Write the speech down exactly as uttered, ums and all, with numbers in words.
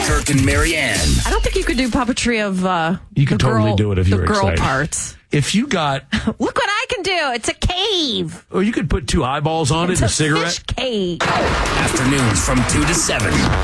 Kirk and Marianne. I don't think you could do puppetry of uh, You could the totally girl, do it if you the were girl excited. parts. If you got, Look what I can do. It's a cave. or you could put two eyeballs on It's it and a a cigarette. fish cave. Afternoons from two to seven.